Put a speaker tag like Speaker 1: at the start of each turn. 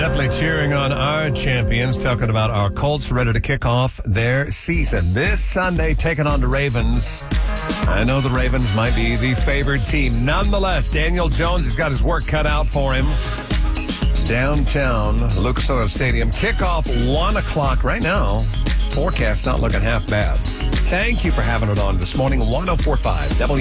Speaker 1: definitely cheering on our champions, talking about our Colts ready to kick off their season. This Sunday, taking on the Ravens. I know the Ravens might be the favored team. Nonetheless, Daniel Jones has got his work cut out for him. Downtown Lucas Oil Stadium. Kickoff 1 o'clock right now. Forecast not looking half bad. Thank you for having it on this morning. 104.5 W.